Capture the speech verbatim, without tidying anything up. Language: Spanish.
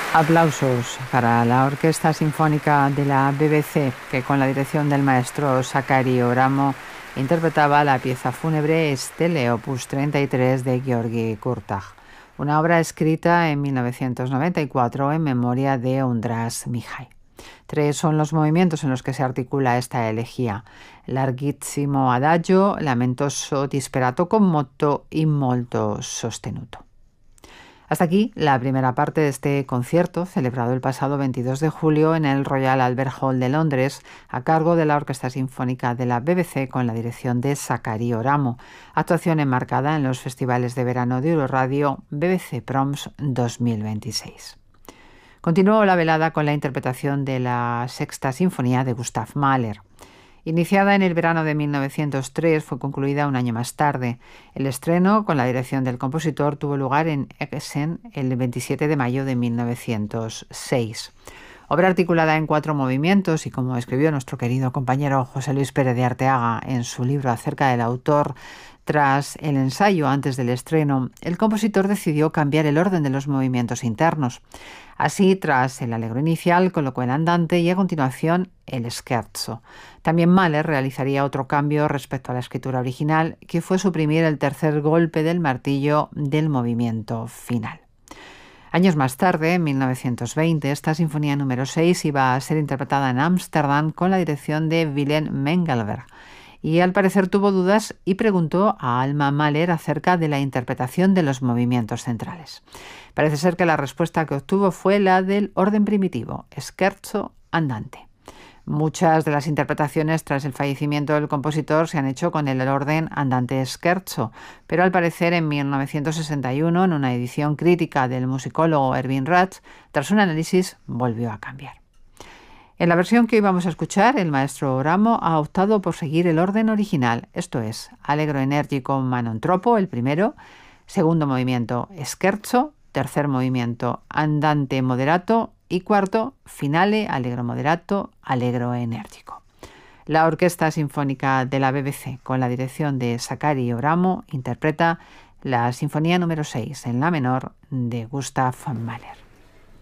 Aplausos para la Orquesta Sinfónica de la B B C, que con la dirección del maestro Sakari Oramo interpretaba la pieza fúnebre Stele, opus treinta y tres de Georgi Kurtág, una obra escrita en mil novecientos noventa y cuatro en memoria de Ondras Mihai. Tres son los movimientos en los que se articula esta elegía: larghissimo adagio, lamentoso disperato con moto y molto sostenuto. Hasta aquí la primera parte de este concierto, celebrado el pasado veintidós de julio en el Royal Albert Hall de Londres, a cargo de la Orquesta Sinfónica de la B B C con la dirección de Sakari Oramo, actuación enmarcada en los festivales de verano de Euroradio B B C Proms dos mil veintiséis. Continuó la velada con la interpretación de la Sexta Sinfonía de Gustav Mahler. Iniciada en el verano de mil novecientos tres, fue concluida un año más tarde. El estreno, con la dirección del compositor, tuvo lugar en Essen el veintisiete de mayo de mil novecientos seis. Obra articulada en cuatro movimientos y, como escribió nuestro querido compañero José Luis Pérez de Arteaga en su libro acerca del autor, tras el ensayo antes del estreno, el compositor decidió cambiar el orden de los movimientos internos. Así, tras el allegro inicial, colocó el andante y a continuación el scherzo. También Mahler realizaría otro cambio respecto a la escritura original, que fue suprimir el tercer golpe del martillo del movimiento final. Años más tarde, en mil novecientos veinte, esta sinfonía número seis iba a ser interpretada en Ámsterdam con la dirección de Willem Mengelberg, y al parecer tuvo dudas y preguntó a Alma Mahler acerca de la interpretación de los movimientos centrales. Parece ser que la respuesta que obtuvo fue la del orden primitivo, scherzo andante. Muchas de las interpretaciones tras el fallecimiento del compositor se han hecho con el orden andante scherzo, pero al parecer en mil novecientos sesenta y uno, en una edición crítica del musicólogo Erwin Ratz, tras un análisis volvió a cambiar. En la versión que hoy vamos a escuchar, el maestro Oramo ha optado por seguir el orden original, esto es, allegro enérgico manon troppo, el primero, segundo movimiento scherzo, tercer movimiento andante moderato y cuarto, finale, allegro moderato, allegro enérgico. La Orquesta Sinfónica de la B B C, con la dirección de Sakari Oramo, interpreta la Sinfonía número seis en la menor de Gustav Mahler.